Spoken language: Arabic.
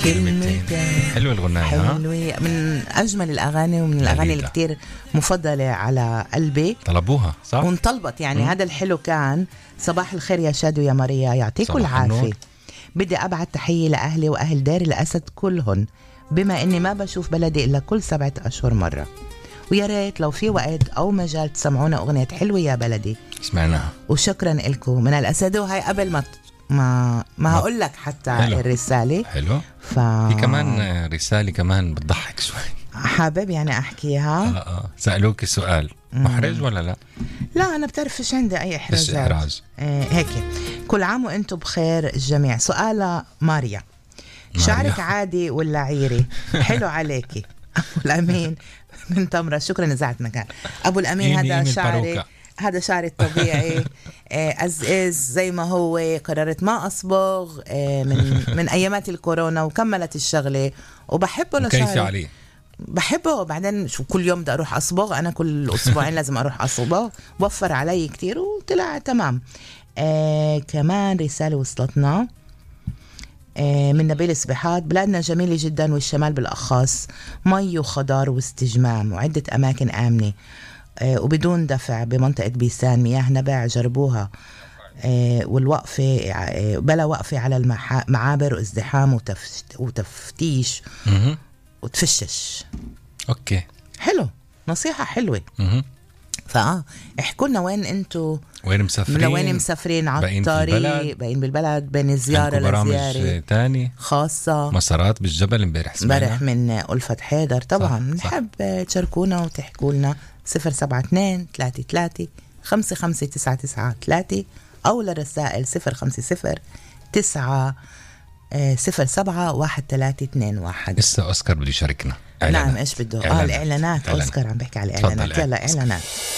كلمتين. حلوة الغناية. حلوة، من أجمل الأغاني ومن الأغاني اللي كتير مفضلة على قلبي. طلبوها صح؟ وانطلبت يعني. هذا الحلو كان. صباح الخير يا شادو يا ماريا، يعطيكم العافية. بدي أبعت تحية لأهلي وأهل دار الأسد كلهن، بما أني ما بشوف بلدي إلا كل 7 أشهر مرة، ويا ريت لو في وقت أو مجال تسمعونا أغنية حلوة يا بلدي. سمعناها وشكرا لكم من الأسد. وهي قبل ما هقول لك حتى حلو. الرسالة حلو. في كمان رسالة كمان بتضحك شوي، حابب يعني أحكيها. سألوك سؤال محرج ولا لا؟ لا أنا بتعرفش عندي أي إحراج. هيك. كل عام وأنتم بخير الجميع. سؤال ماريا، شعرك عادي ولا عيري؟ حلو عليكي. أبو الأمين من تمرة، شكرا نزعت مكان. أبو الأمين هذا شعري، هذا شعري الطبيعي أز زي ما هو. قررت ما أصبغ من أيامات الكورونا وكملت الشغلة، وبحبه لشعري. كيف عليه؟ بحبه. بعدين شو كل يوم بدي أروح أصبغ؟ أنا كل أسبوعين لازم أروح أصبغ، وفر علي كتير وطلع تمام. كمان رسالة وصلتنا من نبيل سبحات، بلادنا جميلة جدا والشمال بالأخص، مي وخضار واستجمام وعدة أماكن آمنة وبدون دفع بمنطقة بيسان، مياه نبع جربوها، والوقفة بلا وقفة على المعابر وازدحام وتفتيش وتفشش. أوكي حلو، نصيحة حلوة. احكوا لنا وين انتوا، وين مسافرين، وين مسافرين على الطريق، باين بالبلد، بين زيارة لزيارة تاني خاصة، مسارات بالجبل امبارح من ألفة حيدر. طبعا نحب تشاركونا وتحكوا لنا 072-33-55993 أو للرسائل 050-907-1321. لسه أوسكار بده يشاركنا. نعم، إيش بده؟ الإعلانات. أوسكار عم بحكي على الإعلانات. يلا إعلانات.